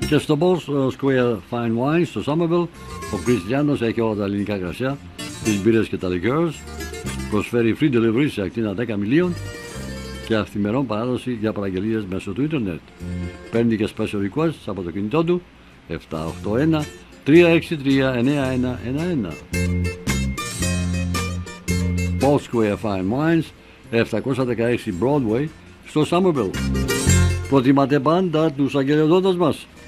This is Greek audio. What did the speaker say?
Και στο Boss Square Fine Wines στο Somerville, ο Κριστιανός έχει όλα τα ελληνικά κρασιά, τις μπύρες και τα liqueurs. Προσφέρει free delivery σε ακτίνα 10 μιλίων και αυθημερών παράδοση για παραγγελίες μέσω του ίντερνετ. Παίρνει και special requests από το κινητό του 781-363-9111. Boss Square Fine Wines, 716 Broadway στο Somerville. Προτιμάτε πάντα τους αγγελιοδότες μας.